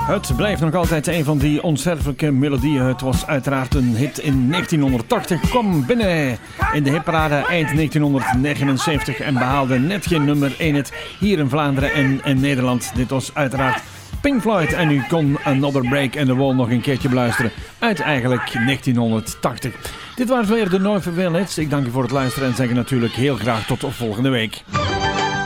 Het blijft nog altijd een van die onsterfelijke melodieën. Het was uiteraard een hit in 1980. Kwam binnen in de hitparade eind 1979 en behaalde net geen nummer 1 hit hier in Vlaanderen en in Nederland. Dit was uiteraard Pink Floyd en u kon Another Break in the Wall nog een keertje beluisteren uit eigenlijk 1980. Dit waren weer de Nooit Vervelende Hits. Ik dank u voor het luisteren en zeg natuurlijk heel graag tot volgende week.